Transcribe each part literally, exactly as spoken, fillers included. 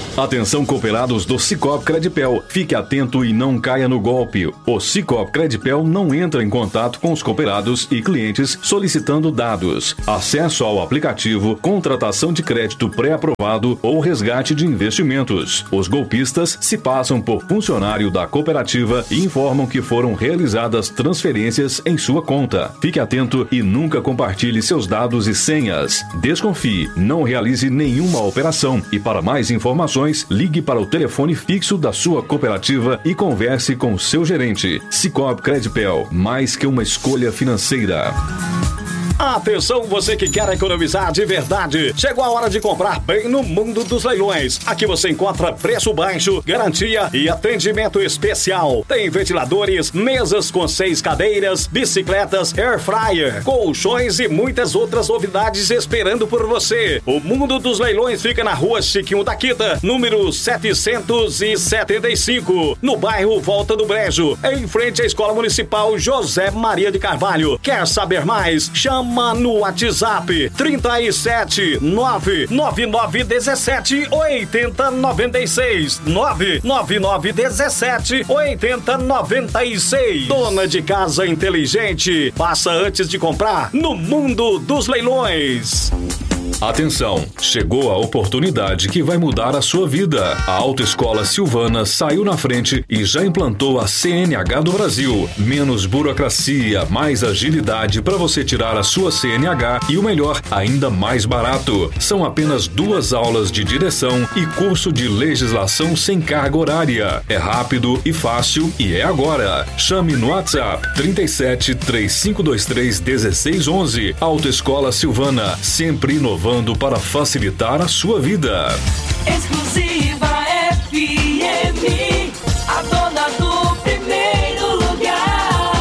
Atenção, cooperados do Sicoob Credipel. Fique atento e não caia no golpe. O Sicoob Credipel não entra em contato com os cooperados e clientes solicitando dados, acesso ao aplicativo, contratação de crédito pré-aprovado ou resgate de investimentos. Os golpistas se passam por funcionário da cooperativa e informam que foram realizadas transferências em sua conta. Fique atento e nunca compartilhe seus dados e senhas. Desconfie, não realize nenhuma operação e para mais informações, ligue para o telefone fixo da sua cooperativa e converse com seu gerente. Sicoob Credipel, mais que uma escolha financeira. Atenção, você que quer economizar de verdade. Chegou a hora de comprar bem no Mundo dos Leilões. Aqui você encontra preço baixo, garantia e atendimento especial. Tem ventiladores, mesas com seis cadeiras, bicicletas, air fryer, colchões e muitas outras novidades esperando por você. O Mundo dos Leilões fica na rua Chiquinho da Quita, número setecentos e setenta e cinco, no bairro Volta do Brejo, em frente à Escola Municipal José Maria de Carvalho. Quer saber mais? Chama no WhatsApp trinta e sete, nove nove nove dezessete, oitenta noventa e seis, nove nove nove dezessete, oitenta noventa e seis. Dona de casa inteligente, passa antes de comprar no Mundo dos Leilões. Atenção, chegou a oportunidade que vai mudar a sua vida. A Autoescola Silvana saiu na frente e já implantou a C N H do Brasil. Menos burocracia, mais agilidade para você tirar a sua C N H e o melhor, ainda mais barato. São apenas duas aulas de direção e curso de legislação sem carga horária. É rápido e fácil e é agora. Chame no WhatsApp trinta e sete, três cinco dois três, um seis um um. Autoescola Silvana, sempre inovando para facilitar a sua vida. Exclusiva F M, a dona do primeiro lugar.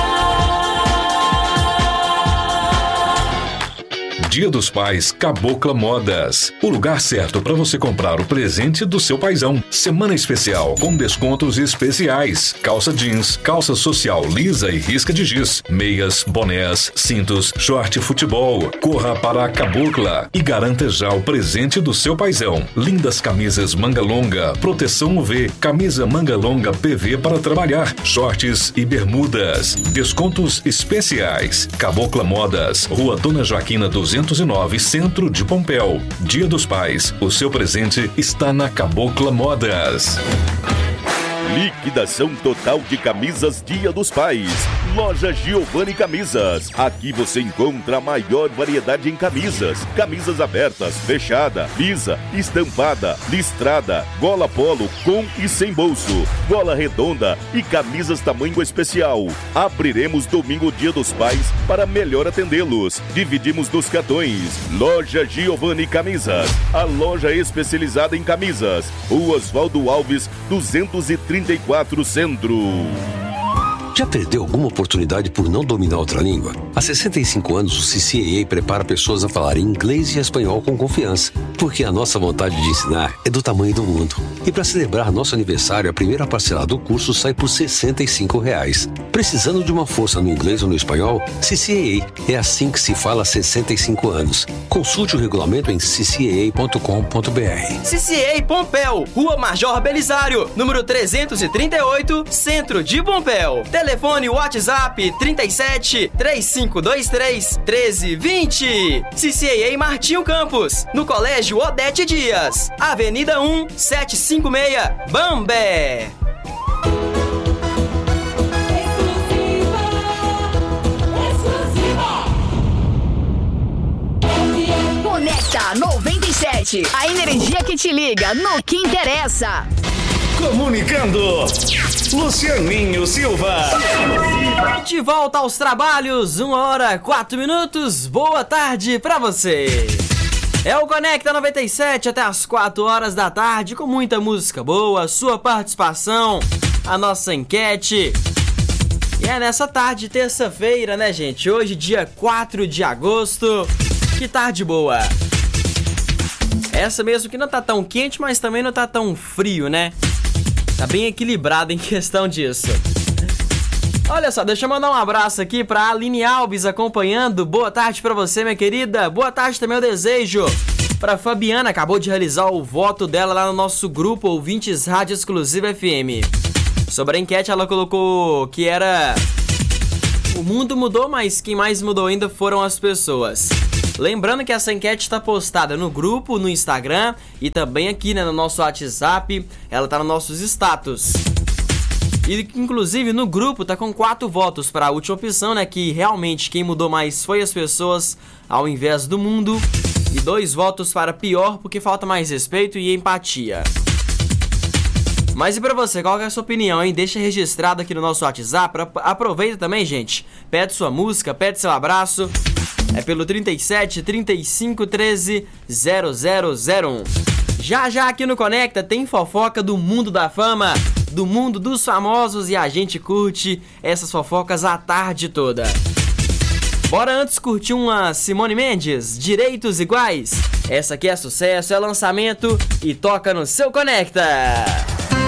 Dia dos Pais, Cabocla Modas. O lugar certo para você comprar o presente do seu paizão. Semana especial com descontos especiais. Calça jeans, calça social lisa e risca de giz, meias, bonés, cintos, short futebol. Corra para a Cabocla e garanta já o presente do seu paizão. Lindas camisas manga longa, proteção U V, camisa manga longa P V para trabalhar, shorts e bermudas. Descontos especiais. Cabocla Modas, Rua Dona Joaquina duzentos e nove, Centro de Pompéu. Dia dos Pais, o seu presente está na Cabocla Modas. Liquidação total de camisas Dia dos Pais. Loja Giovanni Camisas. Aqui você encontra a maior variedade em camisas. Camisas abertas, fechada, lisa, estampada, listrada, gola polo com e sem bolso, gola redonda e camisas tamanho especial. Abriremos domingo Dia dos Pais para melhor atendê-los. Dividimos nos cartões. Loja Giovanni Camisas. A loja especializada em camisas. Rua Oswaldo Alves, duzentos e trinta e quatro, Centro. Já perdeu alguma oportunidade por não dominar outra língua? Há sessenta e cinco anos, o C C A A prepara pessoas a falarem inglês e espanhol com confiança, porque a nossa vontade de ensinar é do tamanho do mundo. E para celebrar nosso aniversário, a primeira parcela do curso sai por sessenta e cinco reais. Precisando de uma força no inglês ou no espanhol? C C A A. É assim que se fala há sessenta e cinco anos. Consulte o regulamento em c c a a ponto com ponto b r. C C A A Pompéu, Rua Major Belisário, número trezentos e trinta e oito, Centro de Pompéu. Telefone WhatsApp trinta e sete, três cinco dois três, um três dois zero. C C A A Martinho Campos, no Colégio Odete Dias, Avenida um, setecentos e cinquenta e seis, Bambé. Conecta noventa e sete, a energia que te liga no que interessa. Comunicando, Lucianinho Silva. De volta aos trabalhos, uma hora, quatro minutos. Boa tarde pra você. É o Conecta noventa e sete até as quatro horas da tarde, com muita música boa, sua participação, a nossa enquete. E é nessa tarde, terça-feira, né, gente? Hoje, dia quatro de agosto. Que tarde boa. Essa mesmo que não tá tão quente, mas também não tá tão frio, né? Tá bem equilibrado em questão disso. Olha só, deixa eu mandar um abraço aqui pra Aline Alves acompanhando. Boa tarde pra você, minha querida. Boa tarde também eu desejo Para Fabiana, acabou de realizar o voto dela lá no nosso grupo Ouvintes Rádio Exclusiva F M. Sobre a enquete, ela colocou que era... O mundo mudou, mas quem mais mudou ainda foram as pessoas. Lembrando que essa enquete está postada no grupo, no Instagram e também aqui, né, no nosso WhatsApp. Ela tá nos nossos status. E inclusive no grupo tá com quatro votos para a última opção, né? Que realmente quem mudou mais foi as pessoas ao invés do mundo. E dois votos para pior, porque falta mais respeito e empatia. Mas e pra você, qual que é a sua opinião, hein? Deixa registrado aqui no nosso WhatsApp. Aproveita também, gente. Pede sua música, pede seu abraço. É pelo trinta e sete, trinta e cinco, treze, zero zero zero um. Já já aqui no Conecta tem fofoca do mundo da fama, do mundo dos famosos, e a gente curte essas fofocas a tarde toda. Bora antes curtir uma Simone Mendes, Direitos Iguais. Essa aqui é sucesso, é lançamento e toca no seu Conecta.